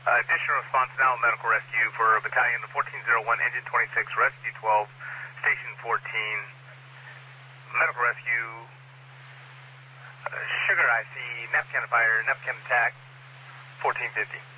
Additional response now, medical rescue for battalion 1401, engine 26, rescue 12, station 14. Medical rescue, Sugar IC, NAPCAN fire, NAPCAN attack, 1450.